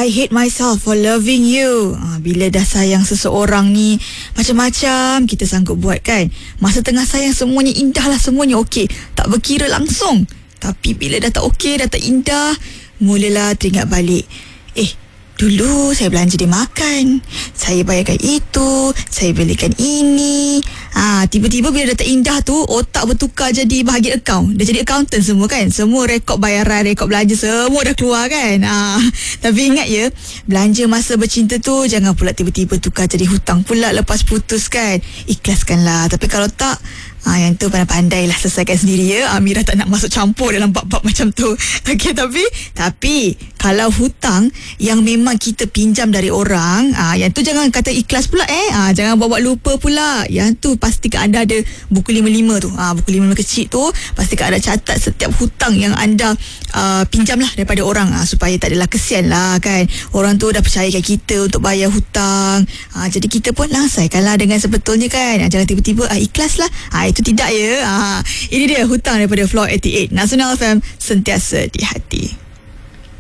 I hate myself for loving you. Bila dah sayang seseorang ni, macam-macam kita sanggup buat kan. Masa tengah sayang semuanya indah lah, semuanya okey, tak berkira langsung. Tapi bila dah tak okey, dah tak indah, mulalah teringat balik, dulu saya belanja dia makan, saya bayarkan itu, saya belikan ini. Tiba-tiba bila dah tak indah tu, otak bertukar jadi bahagian akaun. Dah jadi accountant semua kan. Semua rekod bayaran, rekod belanja semua dah keluar kan. Tapi ingat ya, belanja masa bercinta tu jangan pula tiba-tiba tukar jadi hutang pula lepas putus kan. Ikhlaskanlah. Tapi kalau tak, yang tu pandai-pandai lah selesaikan sendiri ya. Amirah tak nak masuk campur dalam bab-bab macam tu. Okey, tapi kalau hutang yang memang kita pinjam dari orang, yang tu jangan kata ikhlas pula jangan bawa lupa pula. Yang tu pastikan anda ada buku 55 tu. Buku 55 kecil tu pastikan anda catat setiap hutang yang anda pinjam lah daripada orang, supaya tak adalah kesian lah kan. Orang tu dah percayakan kita untuk bayar hutang. Jadi kita pun langsaikanlah dengan sebetulnya kan. Jangan tiba-tiba ikhlas lah. Itu tidak ya. Ini dia hutang daripada Floor 88 Nasional FM, sentiasa di hati.